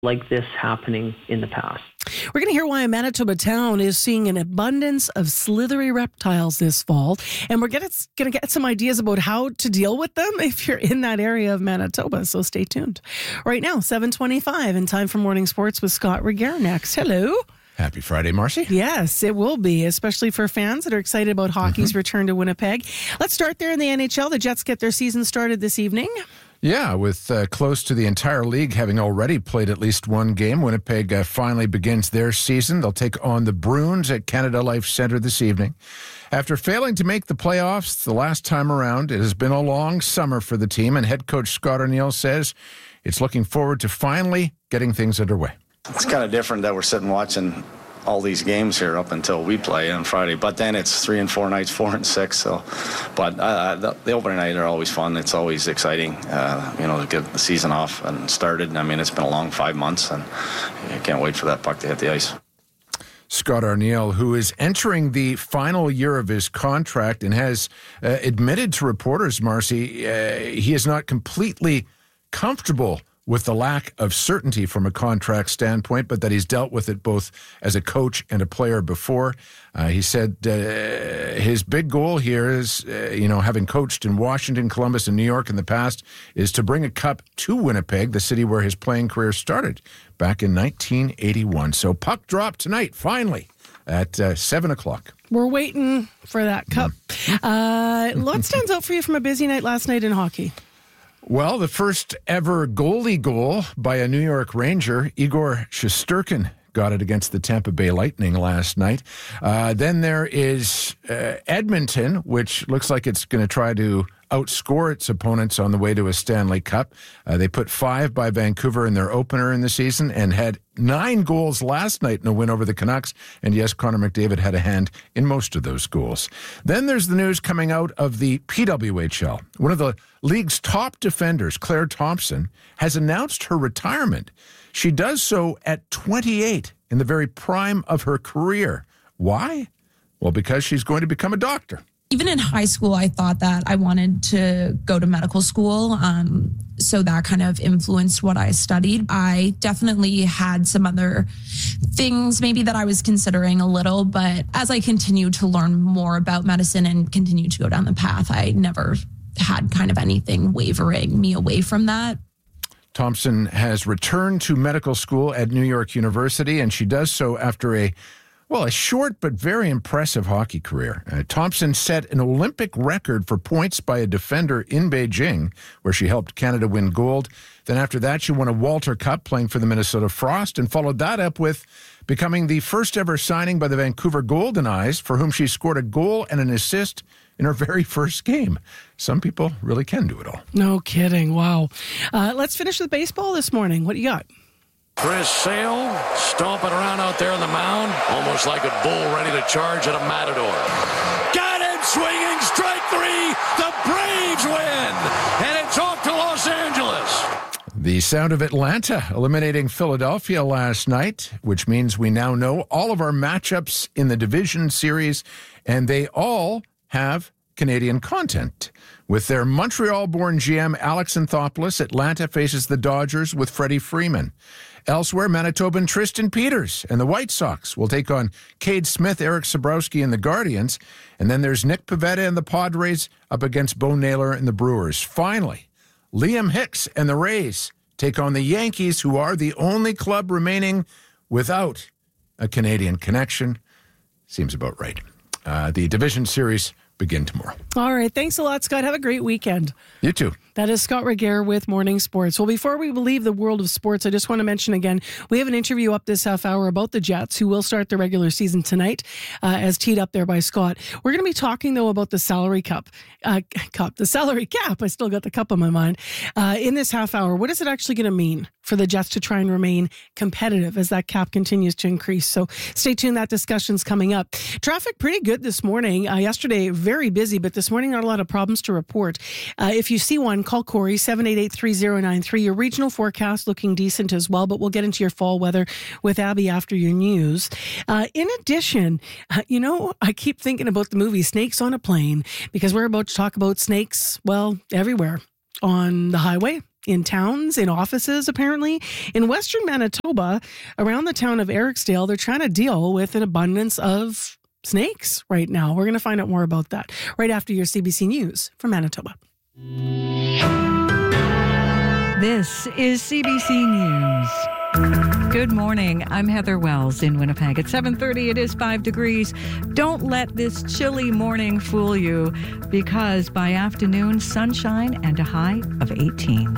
like this happening in the past. We're going to hear why a Manitoba town is seeing an abundance of slithery reptiles this fall. And we're going to get some ideas about how to deal with them if you're in that area of Manitoba. So stay tuned. Right now, 7:25 and time for Morning Sports with Scott Regehr next. Hello. Happy Friday, Marcy. Yes, it will be, especially for fans that are excited about hockey's return to Winnipeg. Let's start there in the NHL. The Jets get their season started this evening. Yeah, with close to the entire league having already played at least one game, Winnipeg finally begins their season. They'll take on the Bruins at Canada Life Centre this evening. After failing to make the playoffs the last time around, it has been a long summer for the team, and head coach Scott Arniel says it's looking forward to finally getting things underway. It's kind of different that we're sitting watching all these games here up until we play on Friday, but then it's 3 and 4 nights, 4 and 6. So, but the opening night are always fun. It's always exciting, to get the season off and started. I mean, it's been a long 5 months, and I can't wait for that puck to hit the ice. Scott Arniel, who is entering the final year of his contract and has admitted to reporters, Marcy, he is not completely comfortable with the lack of certainty from a contract standpoint, but that he's dealt with it both as a coach and a player before. He said his big goal here is, having coached in Washington, Columbus, and New York in the past, is to bring a cup to Winnipeg, the city where his playing career started back in 1981. So puck drop tonight, finally, at 7 o'clock. We're waiting for that cup. What stands out for you from a busy night last night in hockey? Well, the first ever goalie goal by a New York Ranger, Igor Shesterkin, got it against the Tampa Bay Lightning last night. Then there is Edmonton, which looks like it's going to try to outscore its opponents on the way to a Stanley Cup. They put 5 by Vancouver in their opener in the season and had 9 goals last night in a win over the Canucks. And yes, Connor McDavid had a hand in most of those goals. Then there's the news coming out of the PWHL. One of the league's top defenders, Claire Thompson, has announced her retirement. She does so at 28, in the very prime of her career. Why? Well, because she's going to become a doctor. Even in high school, I thought that I wanted to go to medical school. So that kind of influenced what I studied. I definitely had some other things maybe that I was considering a little, but as I continued to learn more about medicine and continue to go down the path, I never had kind of anything wavering me away from that. Thompson has returned to medical school at New York University, and she does so after a short but very impressive hockey career. Thompson set an Olympic record for points by a defender in Beijing, where she helped Canada win gold. Then after that, she won a Walter Cup playing for the Minnesota Frost and followed that up with becoming the first ever signing by the Vancouver Golden Eyes, for whom she scored a goal and an assist in her very first game. Some people really can do it all. No kidding. Wow. Let's finish with baseball this morning. What do you got? Chris Sale stomping around out there on the mound, almost like a bull ready to charge at a matador. Got him swinging, strike 3. The Braves win, and it's off to Los Angeles. The Sound of Atlanta eliminating Philadelphia last night, which means we now know all of our matchups in the division series, and they all have Canadian content. With their Montreal-born GM Alex Anthopoulos, Atlanta faces the Dodgers with Freddie Freeman. Elsewhere, Manitoban Tristan Peters and the White Sox will take on Cade Smith, Eric Sabrowski, and the Guardians. And then there's Nick Pivetta and the Padres up against Bo Naylor and the Brewers. Finally, Liam Hicks and the Rays take on the Yankees, who are the only club remaining without a Canadian connection. Seems about right. The division series begin tomorrow. All right. Thanks a lot, Scott. Have a great weekend. You too. That is Scott Regehr with Morning Sports. Well, before we leave the world of sports, I just want to mention again, we have an interview up this half hour about the Jets, who will start the regular season tonight, as teed up there by Scott. We're going to be talking, though, about the salary the salary cap. I still got the cup on my mind. In this half hour, what is it actually going to mean for the Jets to try and remain competitive as that cap continues to increase? So stay tuned. That discussion's coming up. Traffic pretty good this morning. Yesterday, very busy, but this morning, not a lot of problems to report. If you see one, call Corey, 788-3093. Your regional forecast looking decent as well, but we'll get into your fall weather with Abby after your news. In addition, I keep thinking about the movie Snakes on a Plane, because we're about to talk about snakes, well, everywhere. On the highway, in towns, in offices, apparently. In western Manitoba, around the town of Eriksdale, they're trying to deal with an abundance of snakes right now. We're going to find out more about that right after your CBC News from Manitoba. This is CBC News. Good morning. I'm Heather Wells in Winnipeg. At 7:30, it is 5 degrees. Don't let this chilly morning fool you, because by afternoon, sunshine and a high of 18.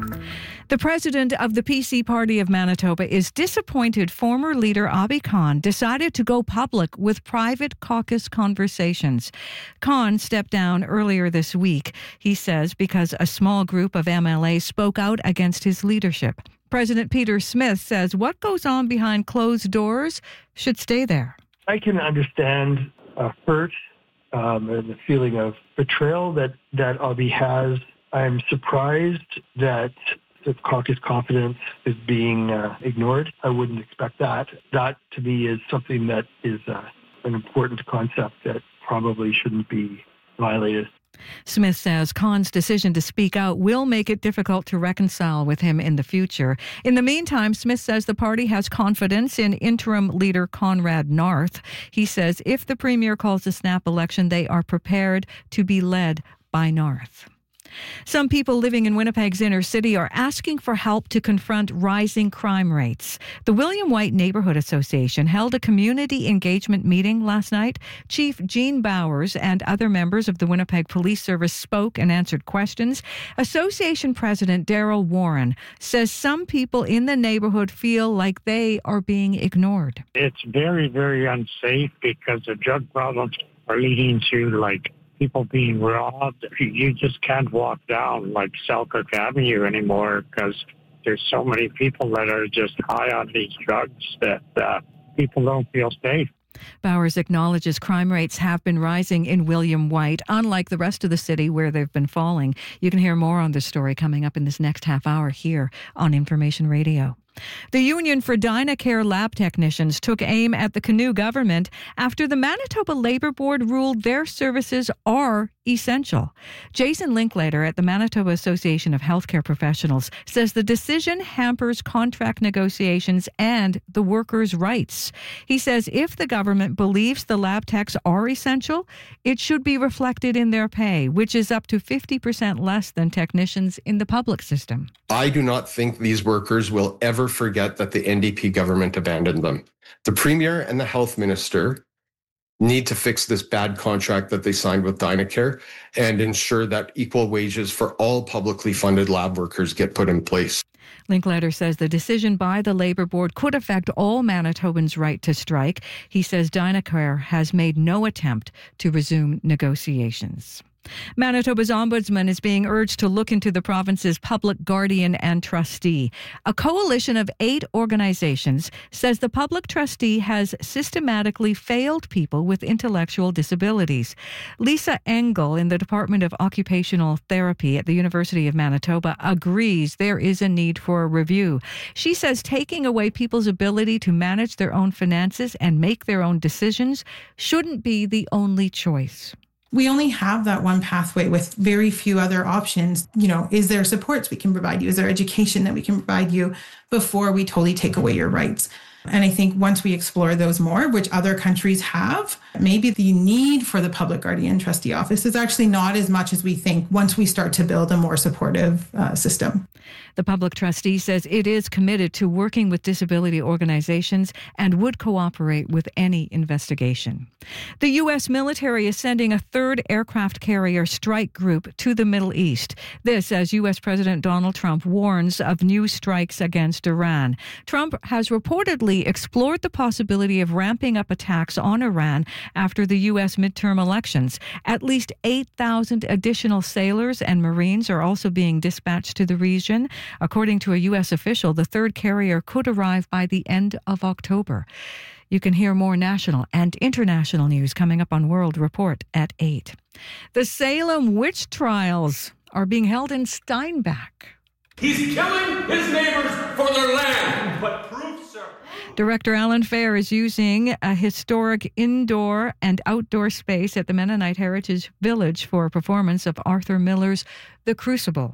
The president of the PC Party of Manitoba is disappointed former leader Abi Khan decided to go public with private caucus conversations. Khan stepped down earlier this week, he says, because a small group of MLAs spoke out against his leadership. President Peter Smith says what goes on behind closed doors should stay there. I can understand hurt and the feeling of betrayal that Abi has. I'm surprised that the caucus confidence is being ignored. I wouldn't expect that. That, to me, is something that is an important concept that probably shouldn't be violated. Smith says Khan's decision to speak out will make it difficult to reconcile with him in the future. In the meantime, Smith says the party has confidence in interim leader Conrad North. He says if the premier calls a snap election, they are prepared to be led by North. Some people living in Winnipeg's inner city are asking for help to confront rising crime rates. The William White Neighbourhood Association held a community engagement meeting last night. Chief Gene Bowers and other members of the Winnipeg Police Service spoke and answered questions. Association President Daryl Warren says some people in the neighbourhood feel like they are being ignored. It's very, very unsafe because the drug problems are leading to people being robbed. You just can't walk down Selkirk Avenue anymore because there's so many people that are just high on these drugs that people don't feel safe. Bowers acknowledges crime rates have been rising in William White, unlike the rest of the city where they've been falling. You can hear more on this story coming up in this next half hour here on Information Radio. The Union for Dynacare lab technicians took aim at the Canoe government after the Manitoba Labour Board ruled their services are essential. Jason Linklater at the Manitoba Association of Healthcare Professionals says the decision hampers contract negotiations and the workers' rights. He says if the government believes the lab techs are essential, it should be reflected in their pay, which is up to 50% less than technicians in the public system. I do not think these workers will ever forget that the NDP government abandoned them. The Premier and the Health Minister need to fix this bad contract that they signed with Dynacare and ensure that equal wages for all publicly funded lab workers get put in place. Linklater says the decision by the Labour Board could affect all Manitobans' right to strike. He says Dynacare has made no attempt to resume negotiations. Manitoba's ombudsman is being urged to look into the province's public guardian and trustee. A coalition of 8 organizations says the public trustee has systematically failed people with intellectual disabilities. Lisa Engel in the Department of Occupational Therapy at the University of Manitoba agrees there is a need for a review. She says taking away people's ability to manage their own finances and make their own decisions shouldn't be the only choice. We only have that one pathway with very few other options. Is there supports we can provide you? Is there education that we can provide you before we totally take away your rights? And I think once we explore those more, which other countries have, maybe the need for the public guardian trustee office is actually not as much as we think once we start to build a more supportive system. The public trustee says it is committed to working with disability organizations and would cooperate with any investigation. The U.S. military is sending a 3rd aircraft carrier strike group to the Middle East. This as U.S. President Donald Trump warns of new strikes against Iran. Trump has reportedly explored the possibility of ramping up attacks on Iran after the U.S. midterm elections. At least 8,000 additional sailors and Marines are also being dispatched to the region. According to a U.S. official, the 3rd carrier could arrive by the end of October. You can hear more national and international news coming up on World Report at 8. The Salem witch trials are being held in Steinbach. He's killing his neighbors for their land. But proof, sir. Director Alan Fair is using a historic indoor and outdoor space at the Mennonite Heritage Village for a performance of Arthur Miller's The Crucible.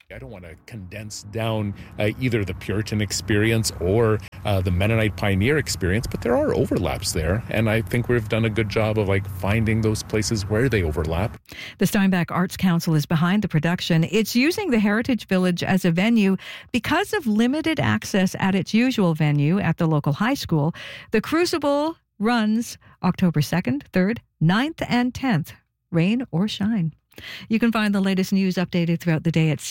I don't want to condense down either the Puritan experience or the Mennonite pioneer experience, but there are overlaps there. And I think we've done a good job of finding those places where they overlap. The Steinbach Arts Council is behind the production. It's using the Heritage Village as a venue because of limited access at its usual venue at the local high school. The Crucible runs October 2nd, 3rd, 9th, and 10th, rain or shine. You can find the latest news updated throughout the day at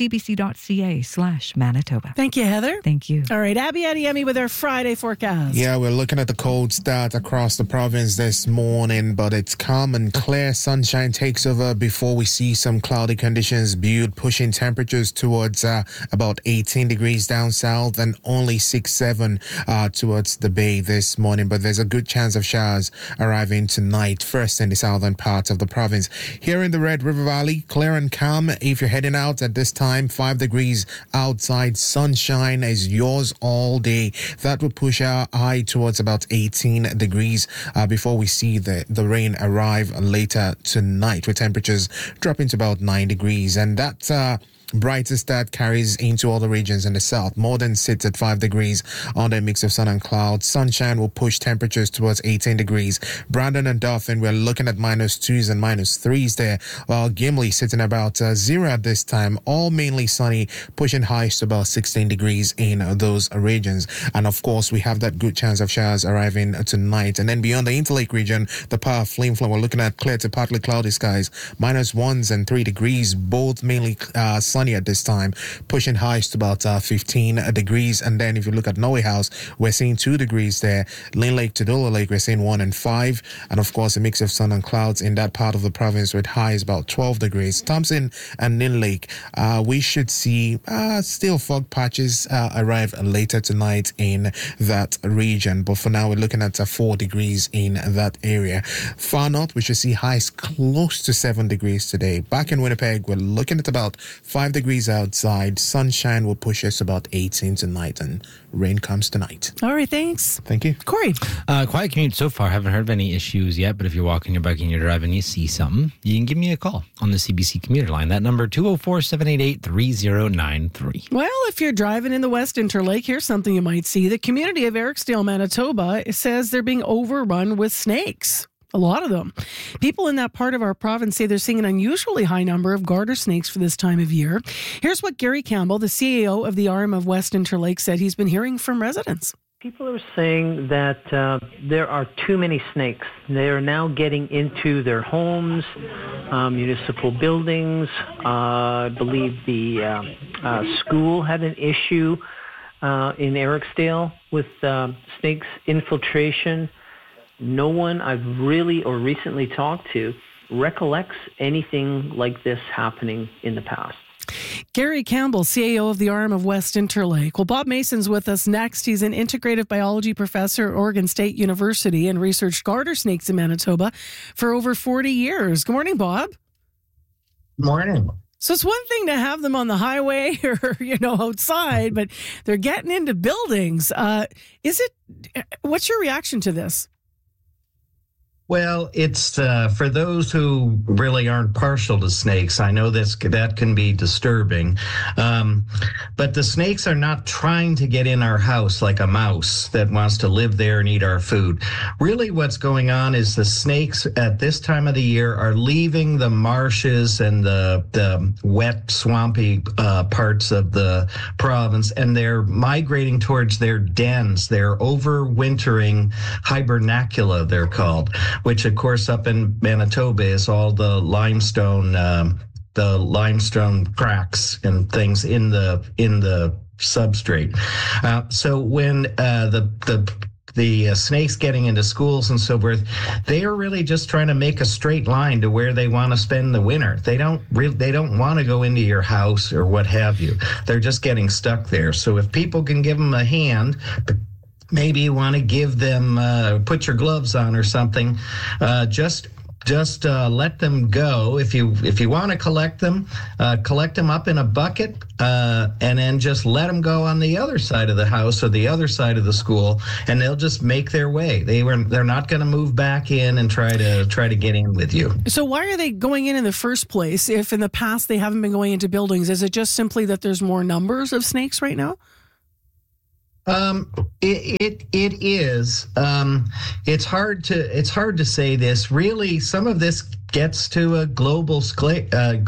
cbc.ca/Manitoba. Thank you, Heather. Thank you. All right, Abby Adeyemi with our Friday forecast. Yeah, we're looking at the cold start across the province this morning, but it's calm and clear. Sunshine takes over before we see some cloudy conditions build, pushing temperatures towards about 18 degrees down south and only 6-7 towards the bay this morning. But there's a good chance of showers arriving tonight, first in the southern part of the province. Here in the Red River Valley, clear and calm. If you're heading out at this time, 5 degrees outside, sunshine is yours all day. That will push our high towards about 18 degrees before we see the rain arrive later tonight, with temperatures dropping to about 9 degrees. And that brighter start carries into all the regions in the south. Morden sits at 5 degrees on a mix of sun and clouds. Sunshine will push temperatures towards 18 degrees. Brandon and Dauphin, we're looking at -2s and -3s there, while Gimli sitting about 0 at this time. All mainly sunny, pushing highs to about 16 degrees in those regions. And of course, we have that good chance of showers arriving tonight. And then beyond the Interlake region, the Power Flame Flow, we're looking at clear to partly cloudy skies, -1s and 3 degrees, both mainly sunny at this time, pushing highs to about 15 degrees. And then if you look at Noe House, we're seeing 2 degrees there. Lynn Lake to Dola Lake, we're seeing 1 and 5. And of course, a mix of sun and clouds in that part of the province with highs about 12 degrees. Thompson and Lynn Lake, we should see still fog patches arrive later tonight in that region. But for now, we're looking at 4 degrees in that area. Far north, we should see highs close to 7 degrees today. Back in Winnipeg, we're looking at about 5 degrees outside. Sunshine will push us about 18 tonight, and rain comes tonight. All right, thanks. Thank you. Corey. Quiet commute so far. Haven't heard of any issues yet, but if you're walking your bike and you're driving, you see something, you can give me a call on the CBC commuter line. That number, 204-788-3093. Well, if you're driving in the West Interlake, here's something you might see. The community of Ericsdale, Manitoba, says they're being overrun with snakes. A lot of them. People in that part of our province say they're seeing an unusually high number of garter snakes for this time of year. Here's what Gary Campbell, the CAO of the RM of West Interlake, said he's been hearing from residents. People are saying that there are too many snakes. They are now getting into their homes, municipal buildings. I believe the school had an issue in Ericsdale with snakes infiltration. No one I've really or recently talked to recollects anything like this happening in the past. Gary Campbell, CAO of the RM of West Interlake. Well, Bob Mason's with us next. He's an integrative biology professor at Oregon State University and researched garter snakes in Manitoba for over 40 years. Good morning, Bob. Good morning. So it's one thing to have them on the highway or, outside, but they're getting into buildings. What's your reaction to this? Well, it's for those who really aren't partial to snakes. I know that can be disturbing, but the snakes are not trying to get in our house like a mouse that wants to live there and eat our food. Really, what's going on is the snakes at this time of the year are leaving the marshes and the wet, swampy parts of the province, and they're migrating towards their dens. They're overwintering hibernacula, they're called, which of course up in Manitoba is all the limestone cracks and things in the substrate. So when the snakes getting into schools and so forth, they are really just trying to make a straight line to where they want to spend the winter. They don't want to go into your house or what have you. They're just getting stuck there. So if people can give them a hand, maybe you want to give them, put your gloves on or something, just just let them go. If you want to collect them up in a bucket, and then just let them go on the other side of the house or the other side of the school, and they'll just make their way. They're not going to move back in and try to get in with you. So why are they going in the first place if in the past they haven't been going into buildings? Is it just simply that there's more numbers of snakes right now? It is. It's hard to say this. Really, some of this gets to a global scale.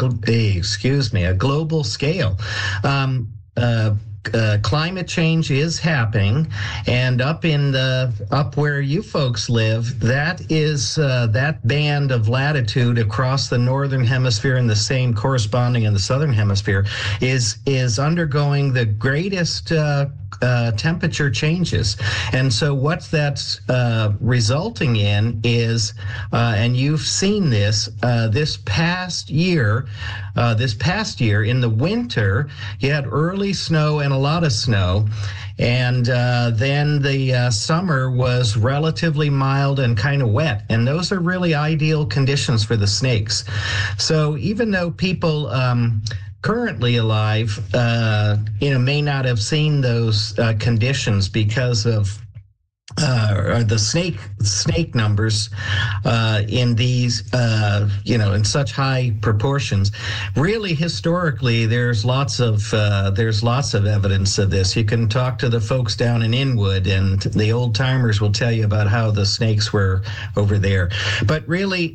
Climate change is happening, and up where you folks live, that band of latitude across the northern hemisphere and the same corresponding in the southern hemisphere is undergoing the greatest temperature changes. And so what that's resulting in is, and you've seen this past year in the winter, you had early snow and a lot of snow. And then the summer was relatively mild and kind of wet. And those are really ideal conditions for the snakes. So even though people currently alive, may not have seen those conditions because of the snake numbers in these, in such high proportions. Really, historically, there's lots of evidence of this. You can talk to the folks down in Inwood, and the old timers will tell you about how the snakes were over there. But really,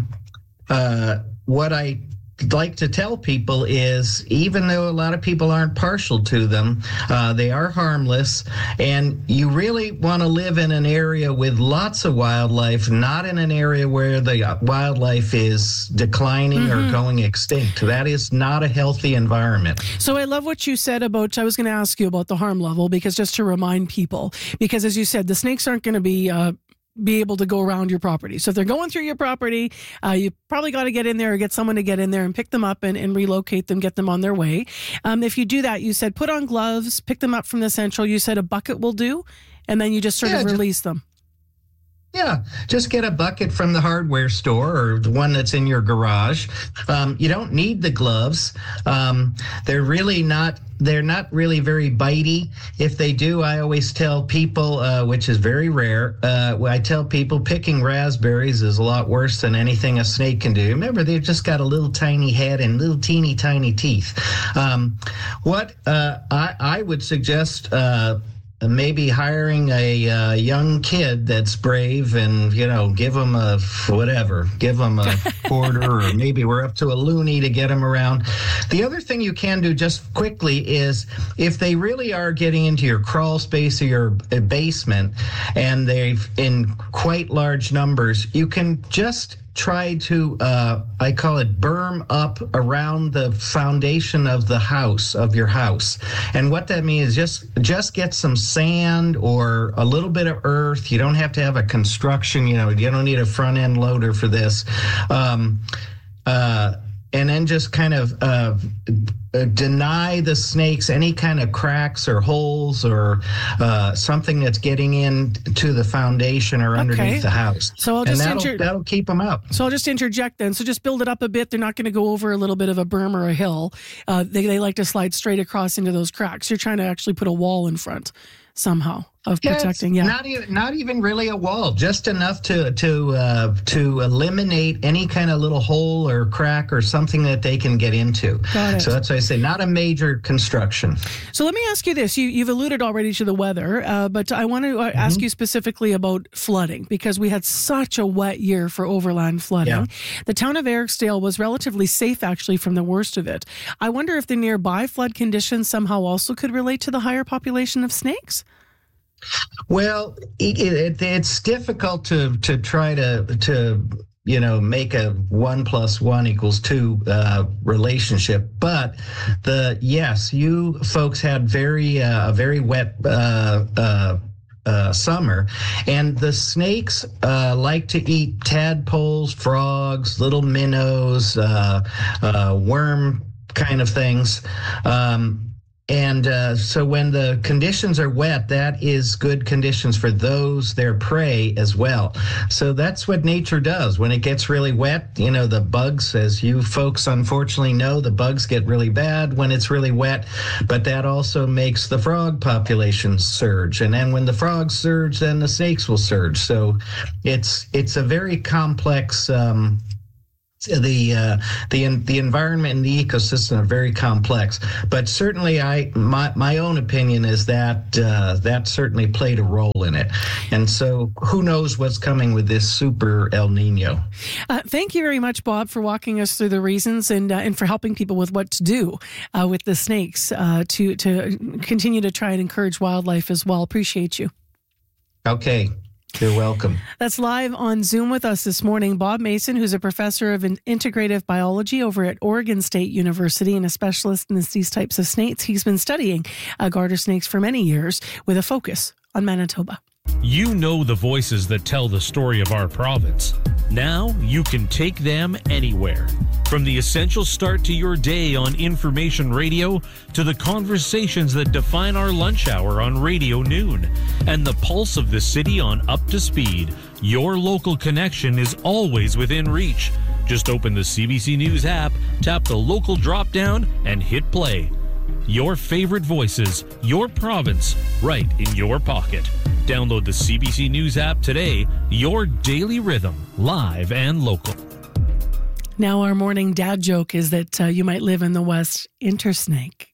what I like to tell people is, even though a lot of people aren't partial to them, they are harmless, and you really want to live in an area with lots of wildlife, not in an area where the wildlife is declining or going extinct. That is not a healthy environment. So I love what you said about, I was going to ask you about the harm level, because just to remind people, because as you said, the snakes aren't going to be able to go around your property. So if they're going through your property, you probably got to get in there or get someone to get in there and pick them up and relocate them, get them on their way. If you do that, you said put on gloves, pick them up from the central. You said a bucket will do, and then you just sort of release them. Yeah, just get a bucket from the hardware store or the one that's in your garage. You don't need the gloves. They're not really very bitey. If they do, I always tell people, which is very rare, I tell people picking raspberries is a lot worse than anything a snake can do. Remember, they've just got a little tiny head and little teeny tiny teeth. What I would suggest, maybe hiring a young kid that's brave and, give them a quarter, or maybe we're up to a loonie to get them around. The other thing you can do just quickly is, if they really are getting into your crawl space or your basement and they're in quite large numbers, you can just try to, I call it, berm up around the foundation of the house, of your house. And what that means is just get some sand or a little bit of earth. You don't have to have a construction, you don't need a front end loader for this. And then just kind of deny the snakes any kind of cracks or holes or something that's getting into the foundation or underneath the house. So that'll keep them out. So I'll just interject then. So just build it up a bit. They're not going to go over a little bit of a berm or a hill. They like to slide straight across into those cracks. You're trying to actually put a wall in front somehow of protecting. Yeah, not even really a wall, just enough to eliminate any kind of little hole or crack or something that they can get into. Got it. So that's why I say not a major construction. So let me ask you this: you've alluded already to the weather, but I want to ask you specifically about flooding, because we had such a wet year for overland flooding. Yeah. The town of Eriksdale was relatively safe, actually, from the worst of it. I wonder if the nearby flood conditions somehow also could relate to the higher population of snakes. Well, it's difficult to try to make a 1 + 1 = 2 relationship. But you folks had a very wet summer, and the snakes like to eat tadpoles, frogs, little minnows, worm kind of things. And so when the conditions are wet, that is good conditions for their prey as well. So that's what nature does. When it gets really wet, the bugs, as you folks unfortunately know, the bugs get really bad when it's really wet, but that also makes the frog population surge. And then when the frogs surge, then the snakes will surge. So it's a very complex the environment and the ecosystem are very complex, but certainly my own opinion is that that certainly played a role in it. And so who knows what's coming with this super El Nino. Thank you very much, Bob, for walking us through the reasons and for helping people with what to do with the snakes to continue to try and encourage wildlife as well. Appreciate you. Okay. You're welcome. That's live on Zoom with us this morning. Bob Mason, who's a professor of integrative biology over at Oregon State University and a specialist in these types of snakes. He's been studying garter snakes for many years with a focus on Manitoba. You know the voices that tell the story of our province. Now you can take them anywhere. From the essential start to your day on Information Radio to the conversations that define our lunch hour on Radio Noon and the pulse of the city on Up to Speed, your local connection is always within reach. Just open the CBC News app, tap the local drop-down, and hit play. Your favorite voices, your province, right in your pocket. Download the CBC News app today, your daily rhythm, live and local. Now our morning dad joke is that you might live in the West Intersnake.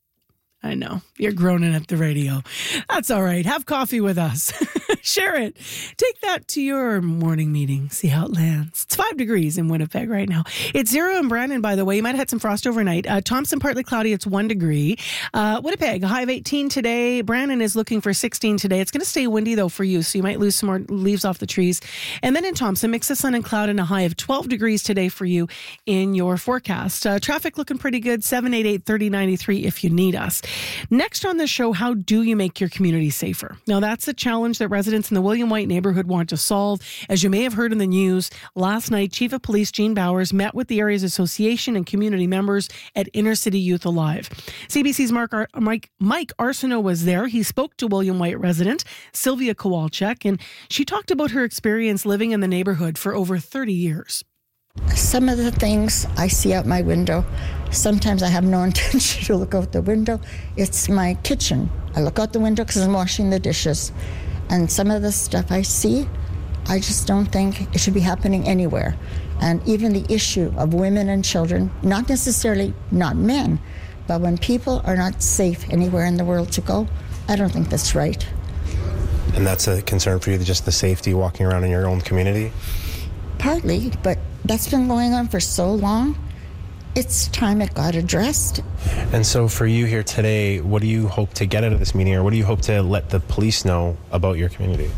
I know, you're groaning at the radio. That's all right. Have coffee with us. Share it. Take that to your morning meeting. See how it lands. It's 5 degrees in Winnipeg right now. It's 0 in Brandon, by the way. You might have had some frost overnight. Thompson, partly cloudy. It's 1 degree. Winnipeg, a high of 18 today. Brandon is looking for 16 today. It's going to stay windy, though, for you, so you might lose some more leaves off the trees. And then in Thompson, mix of sun and cloud and a high of 12 degrees today for you in your forecast. Traffic looking pretty good. 788-3093 if you need us. Next on the show, how do you make your community safer? Now, that's a challenge that residents in the William White neighborhood want to solve. As you may have heard in the news, last night, Chief of Police Gene Bowers met with the area's association and community members at Inner City Youth Alive. CBC's Mike Arsenault was there. He spoke to William White resident Sylvia Kowalczyk, and she talked about her experience living in the neighborhood for over 30 years. Some of the things I see out my window, sometimes I have no intention to look out the window. It's my kitchen. I look out the window because I'm washing the dishes. And some of the stuff I see, I just don't think it should be happening anywhere. And even the issue of women and children, not necessarily not men, but when people are not safe anywhere in the world to go, I don't think that's right. And that's a concern for you, just the safety walking around in your own community? Partly, but that's been going on for so long. It's time it got addressed. And so for you here today, what do you hope to get out of this meeting, or what do you hope to let the police know about your community?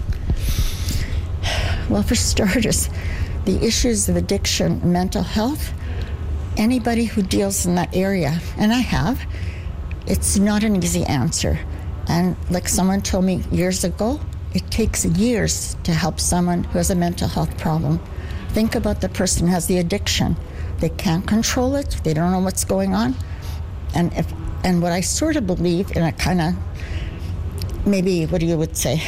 Well, for starters, the issues of addiction and mental health, anybody who deals in that area, and I have, it's not an easy answer. And like someone told me years ago, it takes years to help someone who has a mental health problem. Think about the person who has the addiction. They can't control it. They don't know what's going on. And what I sort of believe in a kind of, maybe what you would say,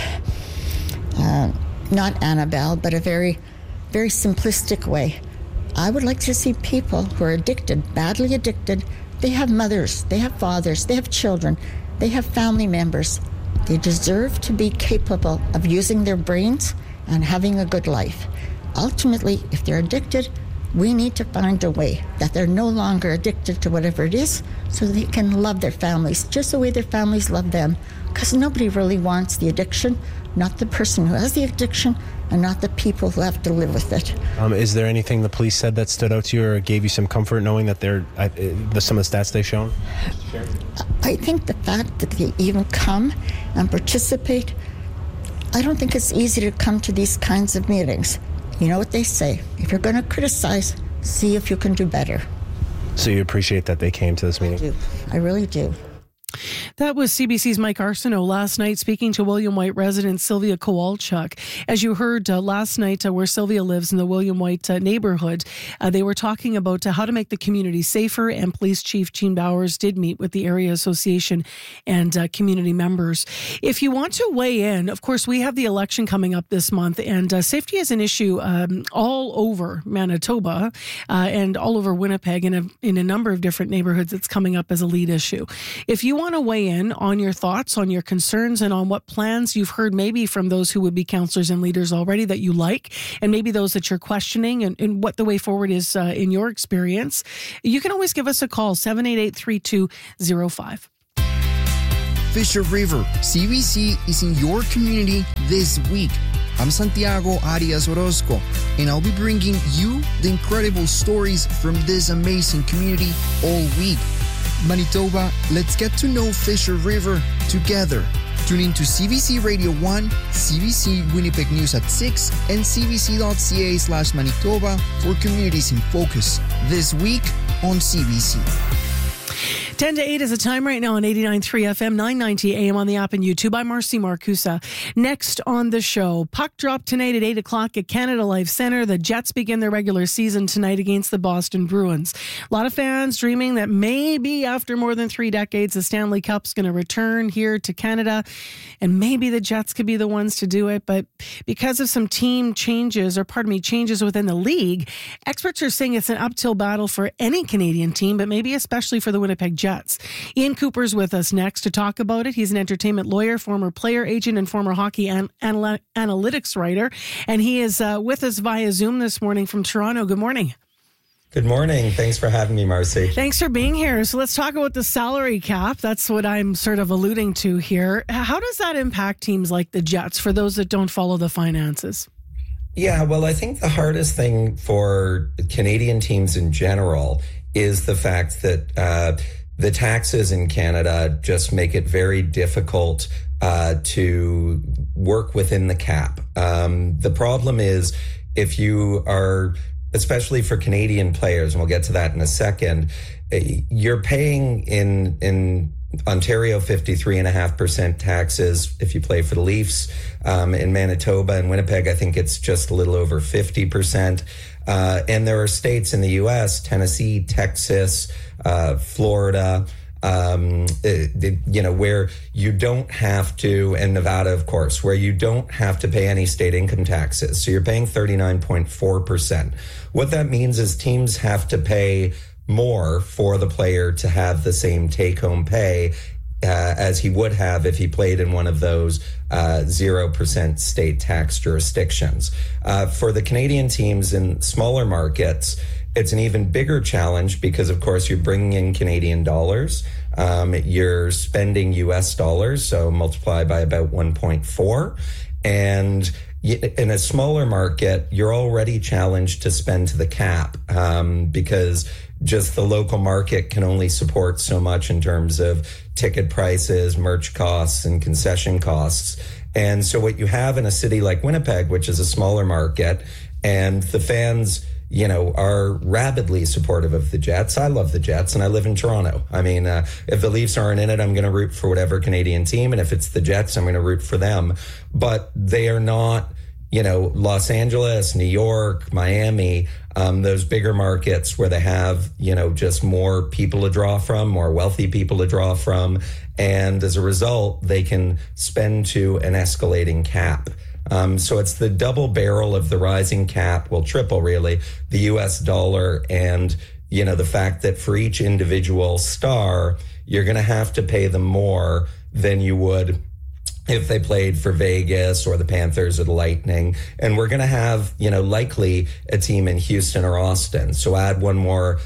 not Annabelle, but a very, very simplistic way. I would like to see people who are addicted, badly addicted. They have mothers, they have fathers, they have children, they have family members. They deserve to be capable of using their brains and having a good life. Ultimately, if they're addicted, we need to find a way that they're no longer addicted to whatever it is so they can love their families just the way their families love them. Because nobody really wants the addiction, not the person who has the addiction and not the people who have to live with it. Is there anything the police said that stood out to you or gave you some comfort knowing that some of the stats they've shown? I think the fact that they even come and participate, I don't think it's easy to come to these kinds of meetings. You know what they say, if you're going to criticize, see if you can do better. So you appreciate that they came to this meeting? I do. I really do. That was CBC's Mike Arsenault last night speaking to William White resident Sylvia Kowalchuk. As you heard last night, where Sylvia lives in the William White neighborhood, they were talking about how to make the community safer, and Police Chief Gene Bowers did meet with the area association and community members. If you want to weigh in, of course, we have the election coming up this month, and safety is an issue all over Manitoba and all over Winnipeg, and in a number of different neighborhoods. It's coming up as a lead issue. If you want to weigh in on your thoughts, on your concerns, and on what plans you've heard maybe from those who would be councillors and leaders already that you like, and maybe those that you're questioning, and what the way forward is in your experience, you can always give us a call, 788-3205. Fisher River, CBC is in your community this week. I'm Santiago Arias Orozco, and I'll be bringing you the incredible stories from this amazing community all week. Manitoba, let's get to know Fisher River together. Tune in to CBC Radio 1, CBC Winnipeg News at 6, and cbc.ca/Manitoba for Communities in Focus this week on CBC. 10 to 8 is the time right now on 89.3 FM, 990 AM on the app and YouTube. I'm Marcy Marcusa. Next on the show, puck drop tonight at 8 o'clock at Canada Life Centre. The Jets begin their regular season tonight against the Boston Bruins. A lot of fans dreaming that maybe after more than 3 decades, the Stanley Cup's going to return here to Canada, and maybe the Jets could be the ones to do it. But because of some changes within the league, experts are saying it's an uphill battle for any Canadian team, but maybe especially for the Winnipeg Jets. Ian Cooper's with us next to talk about it. He's an entertainment lawyer, former player agent, and former hockey analytics writer. And he is with us via Zoom this morning from Toronto. Good morning. Good morning. Thanks for having me, Marcy. Thanks for being here. So let's talk about the salary cap. That's what I'm sort of alluding to here. How does that impact teams like the Jets, for those that don't follow the finances? Yeah, well, I think the hardest thing for Canadian teams in general is the fact that the taxes in Canada just make it very difficult to work within the cap. The problem is if you are, especially for Canadian players, and we'll get to that in a second, you're paying in Ontario 53.5% taxes if you play for the Leafs. In Manitoba and Winnipeg, I think it's just a little over 50%. And there are states in the U.S., Tennessee, Texas, Florida, where you don't have to, and Nevada, of course, where you don't have to pay any state income taxes. So you're paying 39.4%. What that means is teams have to pay more for the player to have the same take-home pay as he would have if he played in one of those 0% state tax jurisdictions. For the Canadian teams in smaller markets, it's an even bigger challenge because, of course, you're bringing in Canadian dollars. You're spending U.S. dollars, so multiply by about 1.4. And in a smaller market, you're already challenged to spend to the cap because just the local market can only support so much in terms of ticket prices, merch costs, and concession costs. And so what you have in a city like Winnipeg, which is a smaller market, and the fans, are rabidly supportive of the Jets. I love the Jets, and I live in Toronto. I mean, if the Leafs aren't in it, I'm going to root for whatever Canadian team, and if it's the Jets, I'm going to root for them. But they are not, Los Angeles, New York, Miami, those bigger markets where they have, just more people to draw from, more wealthy people to draw from. And as a result, they can spend to an escalating cap. So it's the double barrel of the rising cap, well, triple really, the US dollar and, the fact that for each individual star, you're going to have to pay them more than you would if they played for Vegas or the Panthers or the Lightning. And we're going to have, likely a team in Houston or Austin. So add one more,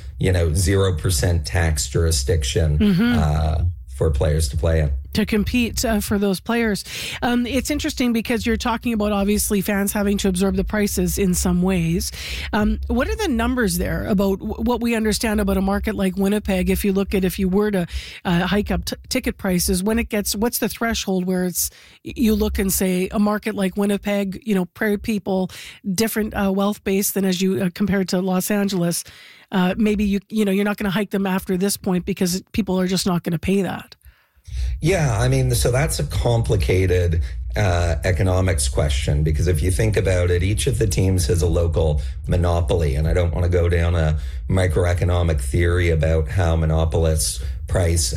0% tax jurisdiction for players to play in. To compete for those players. It's interesting because you're talking about obviously fans having to absorb the prices in some ways. What are the numbers there about what we understand about a market like Winnipeg? If you were to hike up ticket prices, what's the threshold where you look and say a market like Winnipeg, prairie people, different wealth base than as you compared to Los Angeles, maybe you're not going to hike them after this point because people are just not going to pay that. Yeah, I mean, so that's a complicated economics question, because if you think about it, each of the teams has a local monopoly, and I don't want to go down a microeconomic theory about how monopolists price,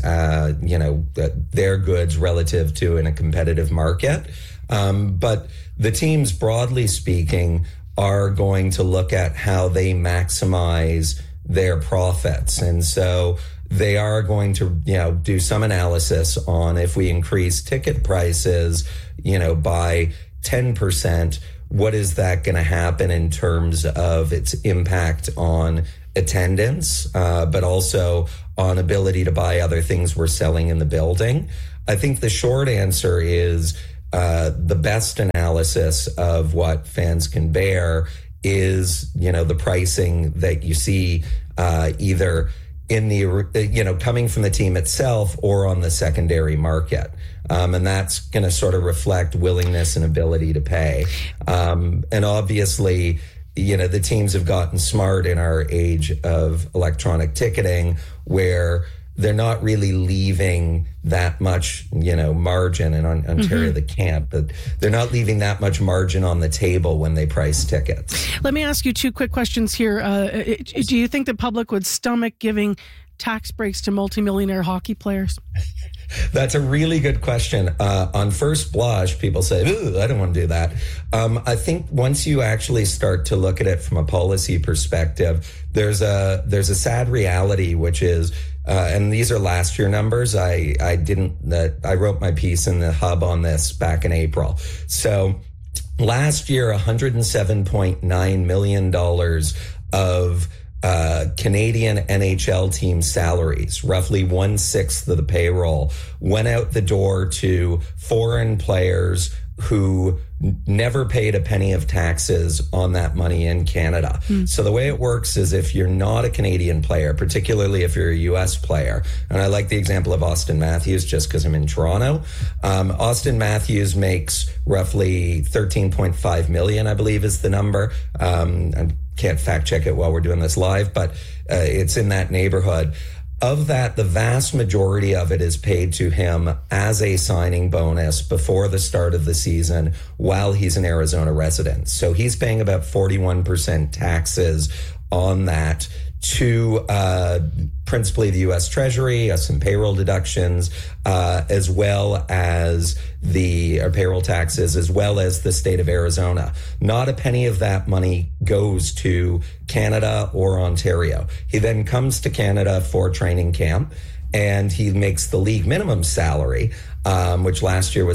their goods relative to in a competitive market. But the teams, broadly speaking, are going to look at how they maximize their profits. And so they are going to, do some analysis on if we increase ticket prices, by 10%, what is that going to happen in terms of its impact on attendance, but also on ability to buy other things we're selling in the building? I think the short answer is the best analysis of what fans can bear is, the pricing that you see either in the, coming from the team itself or on the secondary market. And that's going to sort of reflect willingness and ability to pay. And obviously, the teams have gotten smart in our age of electronic ticketing, where they're not really leaving that much, margin. And on Ontario, they can't, but they're not leaving that much margin on the table when they price tickets. Let me ask you two quick questions here. Do you think the public would stomach giving tax breaks to multimillionaire hockey players? That's a really good question. On first blush, people say, "Ooh, I don't want to do that." I think once you actually start to look at it from a policy perspective, there's a sad reality, which is, and these are last year numbers. I wrote my piece in the Hub on this back in April. So last year, $107.9 million of Canadian NHL team salaries, roughly 1/6 of the payroll, went out the door to foreign players who never paid a penny of taxes on that money in Canada. So the way it works is, if you're not a Canadian player, particularly if you're a US player, and I like the example of Austin Matthews just because I'm in Toronto. Austin Matthews makes roughly $13.5 million, I believe is the number. I can't fact check it while we're doing this live, but it's in that neighborhood. Of that, the vast majority of it is paid to him as a signing bonus before the start of the season while he's an Arizona resident. So he's paying about 41% taxes on that to principally the U.S. Treasury, some payroll deductions, as well as the payroll taxes, as well as the state of Arizona. Not a penny of that money goes to Canada or Ontario. He then comes to Canada for training camp, and he makes the league minimum salary, which last year was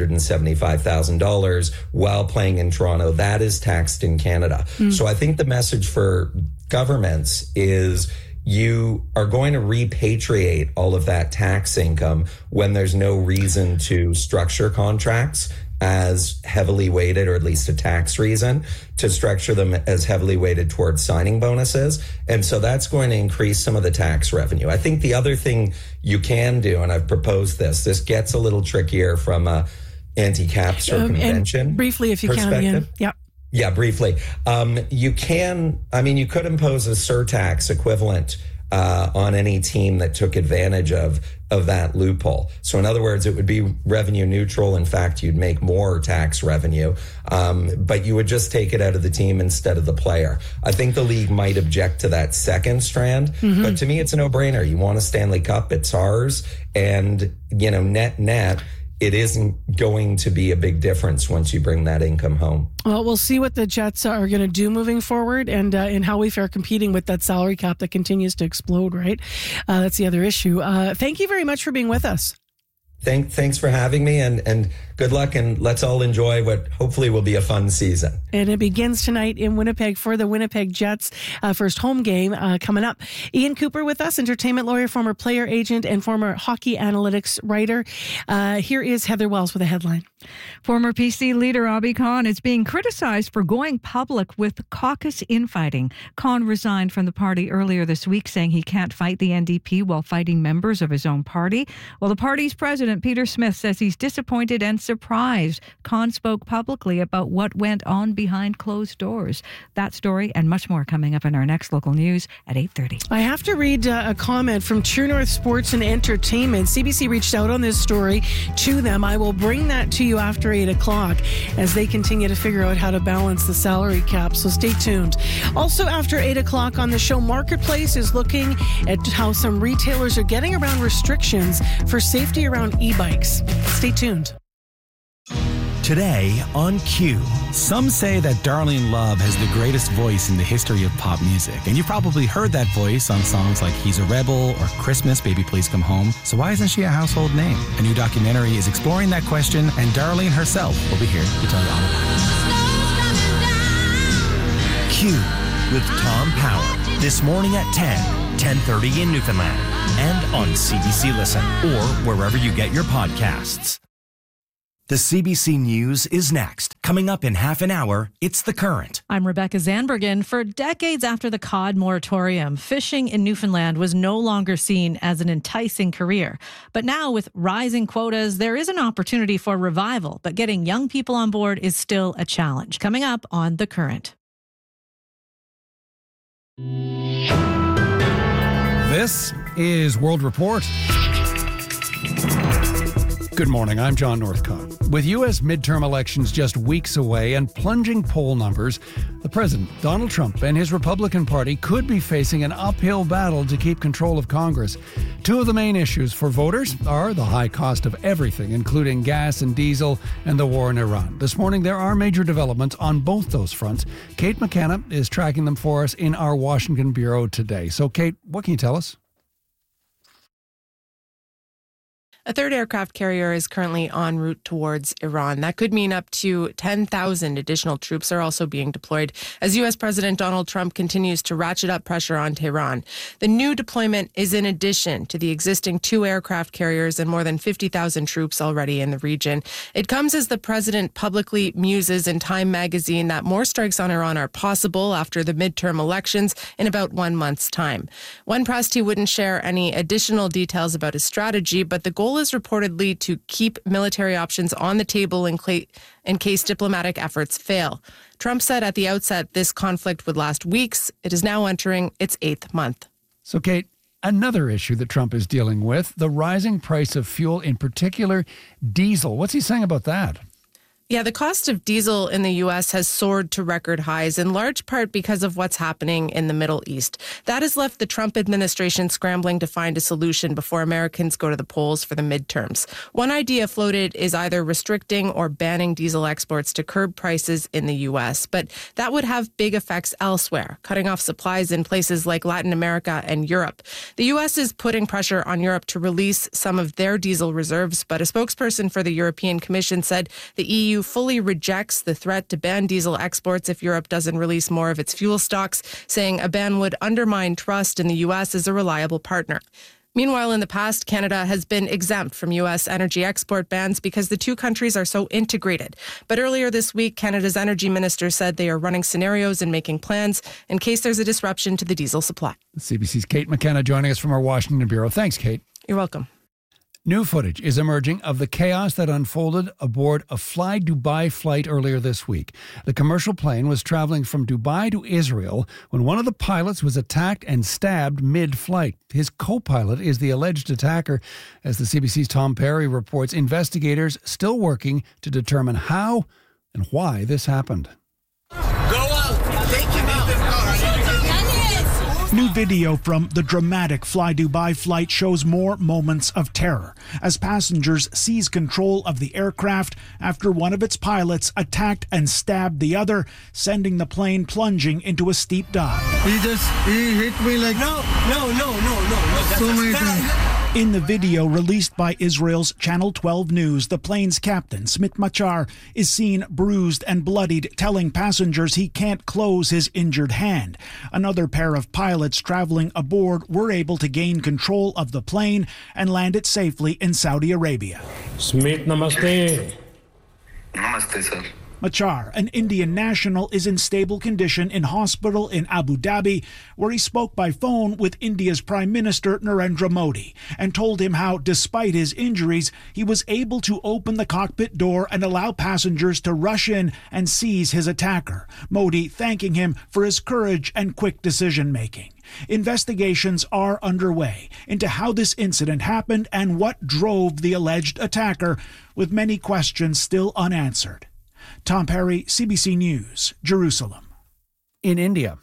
$775,000 while playing in Toronto. That is taxed in Canada. So I think the message for governments is you are going to repatriate all of that tax income when there's no reason to structure contracts as heavily weighted, or at least a tax reason to structure them as heavily weighted towards signing bonuses. And so that's going to increase some of the tax revenue. I think the other thing you can do, and I've proposed this gets a little trickier from a anti-cap circumvention. And briefly, if you can, Ian. Yep. Yeah, briefly. You could impose a surtax equivalent on any team that took advantage of that loophole. So in other words, it would be revenue neutral. In fact, you'd make more tax revenue, but you would just take it out of the team instead of the player. I think the league might object to that second strand, but to me, it's a no-brainer. You want a Stanley Cup, it's ours. And, net, it isn't going to be a big difference once you bring that income home. Well, we'll see what the Jets are going to do moving forward, and how we fare competing with that salary cap that continues to explode, right? That's the other issue. Thank you very much for being with us. Thanks for having me, and good luck, and let's all enjoy what hopefully will be a fun season. And it begins tonight in Winnipeg for the Winnipeg Jets. First home game coming up. Ian Cooper with us, entertainment lawyer, former player agent, and former hockey analytics writer. Here is Heather Wells with a headline. Former PC leader Abi Khan is being criticized for going public with caucus infighting. Khan resigned from the party earlier this week, saying he can't fight the NDP while fighting members of his own party. Well, the party's president, Peter Smith, says he's disappointed and surprised. Khan spoke publicly about what went on behind closed doors. That story and much more coming up in our next local news at 8:30. I have to read a comment from True North Sports and Entertainment. CBC reached out on this story to them. I will bring that to you after 8 o'clock as they continue to figure out how to balance the salary cap. So stay tuned. Also after 8 o'clock on the show, Marketplace is looking at how some retailers are getting around restrictions for safety around e-bikes. Stay tuned. Today on Q, some say that Darlene Love has the greatest voice in the history of pop music. And you've probably heard that voice on songs like He's a Rebel or Christmas, Baby Please Come Home. So why isn't she a household name? A new documentary is exploring that question, and Darlene herself will be here to tell you all about it. Q with Tom Power. This morning at 10:30 in Newfoundland. And on CBC Listen or wherever you get your podcasts. The CBC News is next. Coming up in half an hour, it's The Current. I'm Rebecca Zandbergen. For decades after the cod moratorium, fishing in Newfoundland was no longer seen as an enticing career. But now with rising quotas, there is an opportunity for revival, but getting young people on board is still a challenge. Coming up on The Current. This is World Report. Good morning, I'm John Northcott. With U.S. midterm elections just weeks away and plunging poll numbers, the president, Donald Trump, and his Republican Party could be facing an uphill battle to keep control of Congress. Two of the main issues for voters are the high cost of everything, including gas and diesel, and the war in Iran. This morning, there are major developments on both those fronts. Kate McKenna is tracking them for us in our Washington bureau today. So, Kate, what can you tell us? A third aircraft carrier is currently en route towards Iran. That could mean up to 10,000 additional troops are also being deployed as U.S. President Donald Trump continues to ratchet up pressure on Tehran. The new deployment is in addition to the existing 2 aircraft carriers and more than 50,000 troops already in the region. It comes as the president publicly muses in Time magazine that more strikes on Iran are possible after the midterm elections in about 1 month's time. When pressed, he wouldn't share any additional details about his strategy, but the goal is reportedly to keep military options on the table in case diplomatic efforts fail. Trump said at the outset this conflict would last weeks. It is now entering its 8th month. So, Kate, another issue that Trump is dealing with, the rising price of fuel, in particular diesel. What's he saying about that? Yeah, the cost of diesel in the U.S. has soared to record highs, in large part because of what's happening in the Middle East. That has left the Trump administration scrambling to find a solution before Americans go to the polls for the midterms. One idea floated is either restricting or banning diesel exports to curb prices in the U.S., but that would have big effects elsewhere, cutting off supplies in places like Latin America and Europe. The U.S. is putting pressure on Europe to release some of their diesel reserves, but a spokesperson for the European Commission said the EU fully rejects the threat to ban diesel exports if Europe doesn't release more of its fuel stocks, saying a ban would undermine trust in the U.S. as a reliable partner. Meanwhile, in the past, Canada has been exempt from U.S. energy export bans because the two countries are so integrated. But earlier this week, Canada's energy minister said they are running scenarios and making plans in case there's a disruption to the diesel supply. CBC's Kate McKenna joining us from our Washington bureau. Thanks, Kate. You're welcome. New footage is emerging of the chaos that unfolded aboard a Fly Dubai flight earlier this week. The commercial plane was traveling from Dubai to Israel when one of the pilots was attacked and stabbed mid-flight. His co-pilot is the alleged attacker. As the CBC's Tom Perry reports, investigators still working to determine how and why this happened. Go out! Take him out! New video from the dramatic Fly Dubai flight shows more moments of terror as passengers seize control of the aircraft after one of its pilots attacked and stabbed the other, sending the plane plunging into a steep dive. He hit me like... No. So many times. In the video released by Israel's Channel 12 News, the plane's captain, Smit Machar, is seen bruised and bloodied, telling passengers he can't close his injured hand. Another pair of pilots traveling aboard were able to gain control of the plane and land it safely in Saudi Arabia. Smit, namaste. Namaste, sir. Machar, an Indian national, is in stable condition in hospital in Abu Dhabi, where he spoke by phone with India's Prime Minister Narendra Modi and told him how, despite his injuries, he was able to open the cockpit door and allow passengers to rush in and seize his attacker. Modi thanking him for his courage and quick decision-making. Investigations are underway into how this incident happened and what drove the alleged attacker, with many questions still unanswered. Tom Perry, CBC News, Jerusalem. In India,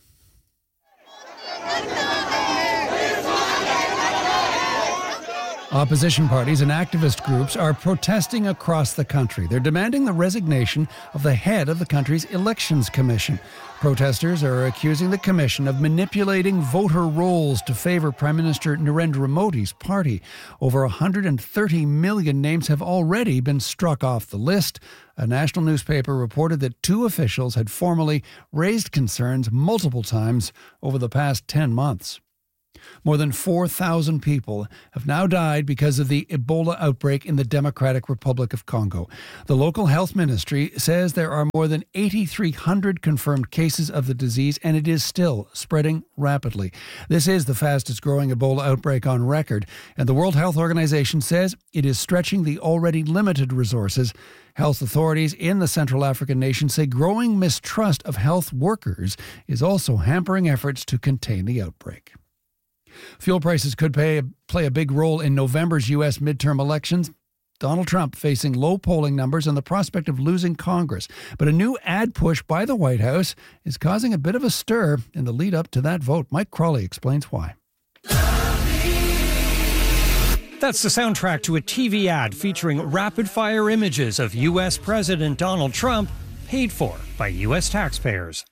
opposition parties and activist groups are protesting across the country. They're demanding the resignation of the head of the country's elections commission. Protesters are accusing the commission of manipulating voter rolls to favor Prime Minister Narendra Modi's party. Over 130 million names have already been struck off the list. A national newspaper reported that 2 officials had formally raised concerns multiple times over the past 10 months. More than 4,000 people have now died because of the Ebola outbreak in the Democratic Republic of Congo. The local health ministry says there are more than 8,300 confirmed cases of the disease, and it is still spreading rapidly. This is the fastest growing Ebola outbreak on record, and the World Health Organization says it is stretching the already limited resources. Health authorities in the Central African nation say growing mistrust of health workers is also hampering efforts to contain the outbreak. Fuel prices could play a big role in November's U.S. midterm elections. Donald Trump facing low polling numbers and the prospect of losing Congress. But a new ad push by the White House is causing a bit of a stir in the lead up to that vote. Mike Crawley explains why. That's the soundtrack to a TV ad featuring rapid-fire images of U.S. President Donald Trump, paid for by U.S. taxpayers.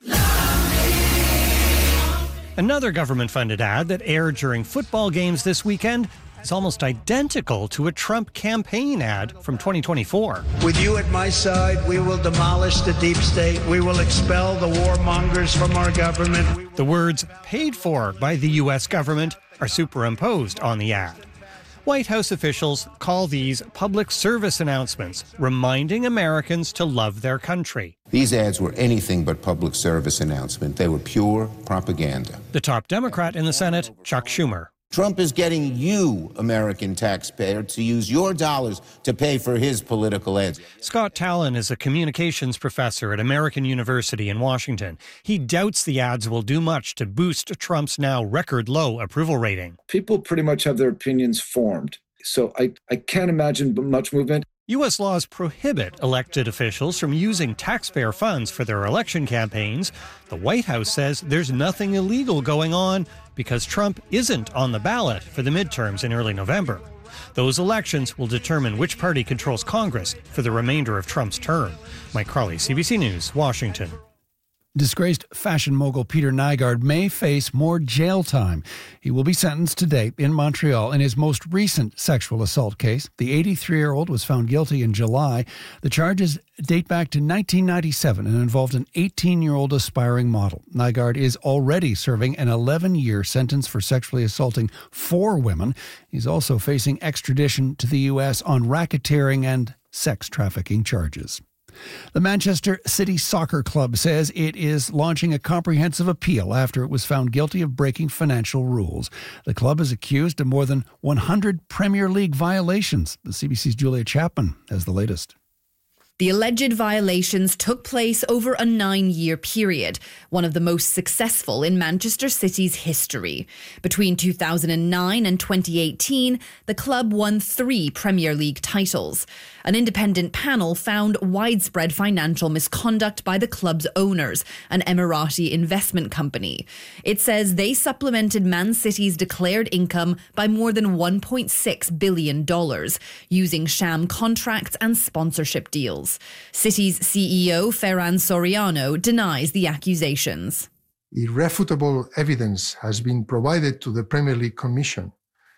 Another government-funded ad that aired during football games this weekend is almost identical to a Trump campaign ad from 2024. With you at my side, we will demolish the deep state. We will expel the warmongers from our government. The words "paid for by the U.S. government" are superimposed on the ad. White House officials call these public service announcements, reminding Americans to love their country. These ads were anything but public service announcement. They were pure propaganda. The top Democrat in the Senate, Chuck Schumer. Trump is getting you, American taxpayer, to use your dollars to pay for his political ads. Scott Tallon is a communications professor at American University in Washington. He doubts the ads will do much to boost Trump's now record-low approval rating. People pretty much have their opinions formed, so I can't imagine much movement. U.S. laws prohibit elected officials from using taxpayer funds for their election campaigns. The White House says there's nothing illegal going on because Trump isn't on the ballot for the midterms in early November. Those elections will determine which party controls Congress for the remainder of Trump's term. Mike Crawley, CBC News, Washington. Disgraced fashion mogul Peter Nygard may face more jail time. He will be sentenced today in Montreal in his most recent sexual assault case. The 83-year-old was found guilty in July. The charges date back to 1997 and involved an 18-year-old aspiring model. Nygard is already serving an 11-year sentence for sexually assaulting 4 women. He's also facing extradition to the U.S. on racketeering and sex trafficking charges. The Manchester City Soccer Club says it is launching a comprehensive appeal after it was found guilty of breaking financial rules. The club is accused of more than 100 Premier League violations. The CBC's Julia Chapman has the latest. The alleged violations took place over a 9-year period, one of the most successful in Manchester City's history. Between 2009 and 2018, the club won 3 Premier League titles. An independent panel found widespread financial misconduct by the club's owners, an Emirati investment company. It says they supplemented Man City's declared income by more than $1.6 billion, using sham contracts and sponsorship deals. City's CEO, Ferran Soriano, denies the accusations. Irrefutable evidence has been provided to the Premier League Commission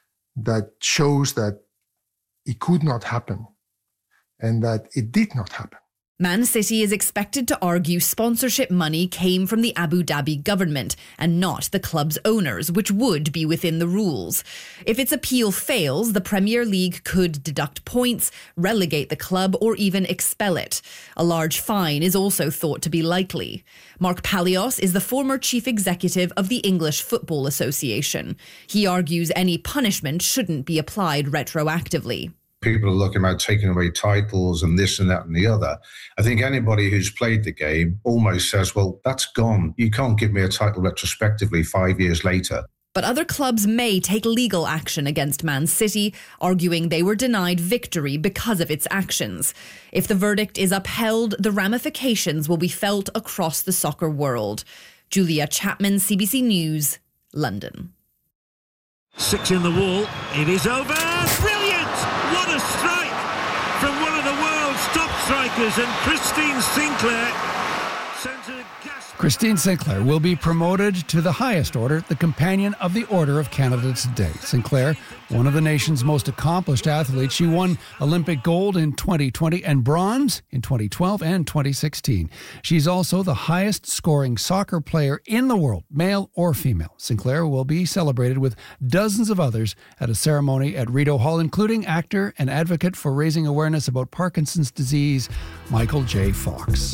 that shows that it could not happen and that it did not happen. Man City is expected to argue sponsorship money came from the Abu Dhabi government and not the club's owners, which would be within the rules. If its appeal fails, the Premier League could deduct points, relegate the club, or even expel it. A large fine is also thought to be likely. Mark Palios is the former chief executive of the English Football Association. He argues any punishment shouldn't be applied retroactively. People are looking at taking away titles and this and that and the other. I think anybody who's played the game almost says, well, that's gone. You can't give me a title retrospectively 5 years later. But other clubs may take legal action against Man City, arguing they were denied victory because of its actions. If the verdict is upheld, the ramifications will be felt across the soccer world. Julia Chapman, CBC News, London. 6 in the wall. It is over. Brilliant! What a strike from one of the world's top strikers, and Christine Sinclair sends a gas. Christine Sinclair will be promoted to the highest order, the Companion of the Order of Canada today. Sinclair, one of the nation's most accomplished athletes, she won Olympic gold in 2020 and bronze in 2012 and 2016. She's also the highest scoring soccer player in the world, male or female. Sinclair will be celebrated with dozens of others at a ceremony at Rideau Hall, including actor and advocate for raising awareness about Parkinson's disease, Michael J. Fox.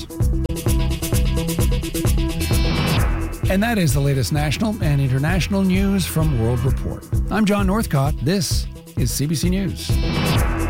And that is the latest national and international news from World Report. I'm John Northcott. This is CBC News.